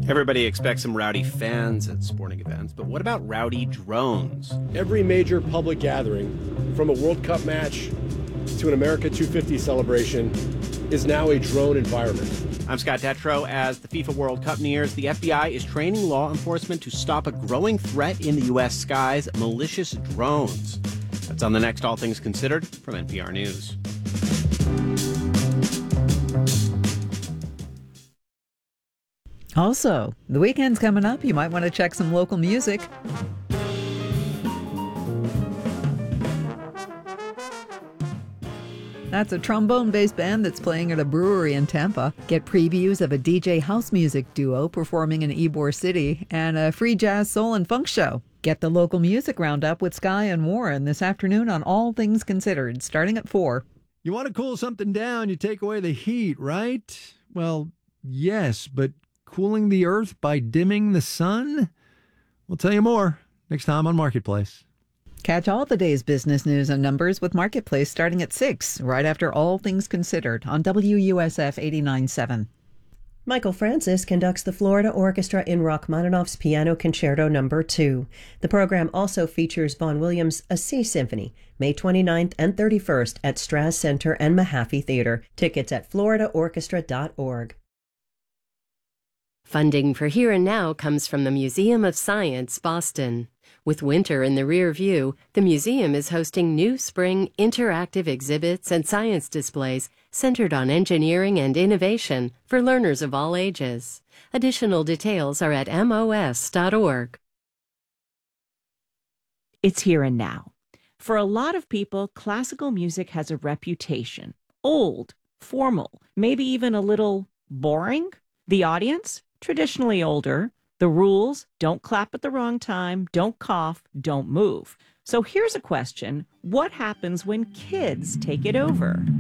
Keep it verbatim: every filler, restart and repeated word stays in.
Everybody expects some rowdy fans at sporting events, but what about rowdy drones? Every major public gathering, from a World Cup match to an America two fifty celebration, is now a drone environment. I'm Scott Detrow. As the FIFA World Cup nears, the F B I is training law enforcement to stop a growing threat in the U S skies, malicious drones. That's on the next All Things Considered from N P R News. Also, the weekend's coming up. You might want to check some local music. That's a trombone-based band that's playing at a brewery in Tampa. Get previews of a D J house music duo performing in Ybor City and a free jazz, soul, and funk show. Get the local music roundup with Sky and Warren this afternoon on All Things Considered, starting at four. You want to cool something down, you take away the heat, right? Well, yes, but cooling the earth by dimming the sun? We'll tell you more next time on Marketplace. Catch all the day's business news and numbers with Marketplace starting at six, right after All Things Considered on W U S F eighty-nine point seven. Michael Francis conducts the Florida Orchestra in Rachmaninoff's Piano Concerto Number two. The program also features Vaughan Williams' A Sea Symphony, May twenty-ninth and thirty-first at Strass Center and Mahaffey Theater. Tickets at florida orchestra dot org. Funding for Here and Now comes from the Museum of Science, Boston. With winter in the rear view, the museum is hosting new spring interactive exhibits and science displays centered on engineering and innovation for learners of all ages. Additional details are at M O S dot org. It's here and now. For a lot of people, classical music has a reputation. Old, formal, maybe even a little boring. The audience? Traditionally older. The rules: don't clap at the wrong time, don't cough, don't move. So here's a question. What happens when kids take it over?